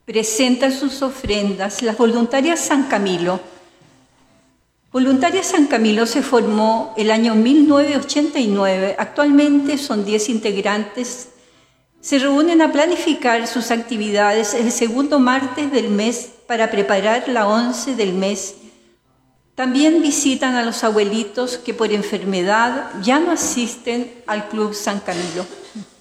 presentan sus ofrendas las voluntarias San Camilo. Voluntarias San Camilo se formó el año 1989. Actualmente son 10 integrantes. Se reúnen a planificar sus actividades el segundo martes del mes para preparar la once del mes. También visitan a los abuelitos que por enfermedad ya no asisten al Club San Camilo.